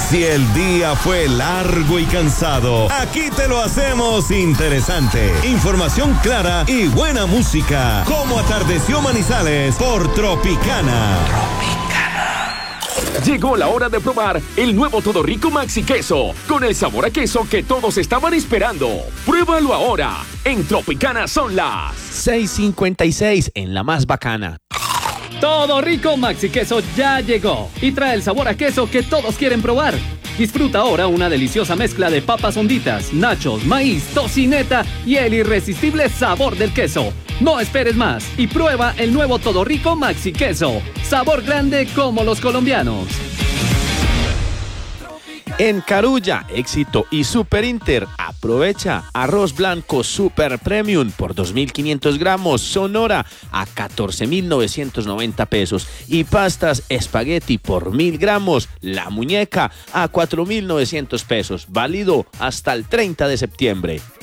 Si el día fue largo y cansado, aquí te lo hacemos interesante. Información clara y buena música. Como atardeció Manizales por Tropicana. Llegó la hora de probar el nuevo Todo Rico Maxi Queso, con el sabor a queso que todos estaban esperando. Pruébalo ahora. En Tropicana son las 6:56 en la más bacana. Todo Rico Maxi Queso ya llegó y trae el sabor a queso que todos quieren probar. Disfruta ahora una deliciosa mezcla de papas honditas, nachos, maíz, tocineta y el irresistible sabor del queso. No esperes más y prueba el nuevo Todo Rico Maxi Queso. Sabor grande como los colombianos. En Carulla, Éxito y Super Inter, aprovecha arroz blanco Super Premium por 2.500 gramos, Sonora a 14.990 pesos y pastas espagueti por 1.000 gramos, La Muñeca a 4.900 pesos, válido hasta el 30 de septiembre.